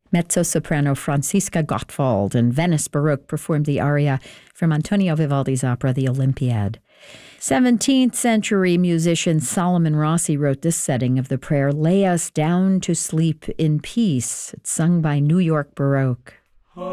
Mezzo-soprano Franziska Gottwald and Venice Baroque performed the aria from Antonio Vivaldi's opera The Olympiad. 17th century musician Solomon Rossi wrote this setting of the prayer, "Lay us down to sleep in peace." It's sung by New York Baroque.